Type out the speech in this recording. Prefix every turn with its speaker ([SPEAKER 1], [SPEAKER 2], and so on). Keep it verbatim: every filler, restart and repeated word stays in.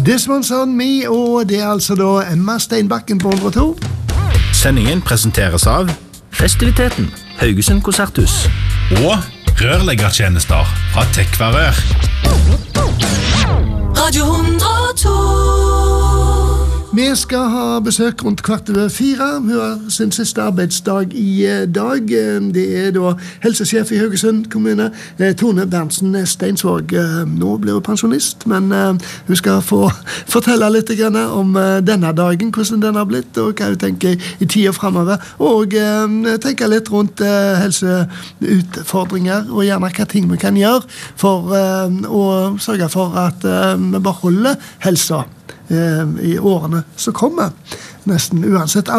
[SPEAKER 1] This One's On Me, og det er altså da Emma Steinbakken på hundre og to.
[SPEAKER 2] Sendingen presenteres av Festiviteten, Haugesund Konserthus
[SPEAKER 3] og rørleggertjenester fra Tekvarør.
[SPEAKER 4] Radio hundre og to.
[SPEAKER 1] Vi skal ha besøk rundt kvart over fire. Hun har sin siste arbeidsdag i dag. Det er da helsesjef i Haugesund kommune, Tone Berntsen Steinsvåg. Nå blir hun pensjonist, men hun skal få fortelle litt om denne dagen, hvordan den har blitt, og hva hun tenker i tiden fremover, og tenke litt rundt helseutfordringer, og gjerne hva ting vi kan gjøre for å sørge for at vi beholder helsa i årene som kommer, nesten uansett